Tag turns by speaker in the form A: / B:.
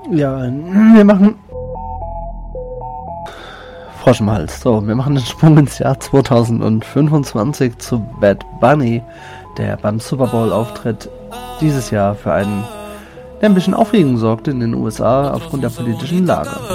A: Ja, wir machen... Frosch im Hals. So, wir machen den Sprung ins Jahr 2025 zu Bad Bunny, der beim Super Bowl Auftritt dieses Jahr für einen, der ein bisschen Aufregung sorgte in den USA aufgrund der politischen Lage.